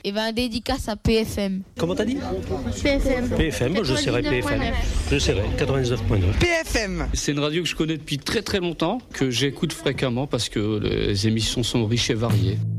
Et ben dédicace à PFM. Comment t'as dit? PFM. PFM, moi je serai PFM. Je serai 99.9. PFM. C'est une radio que je connais depuis très très longtemps, que j'écoute fréquemment parce que les émissions sont riches et variées.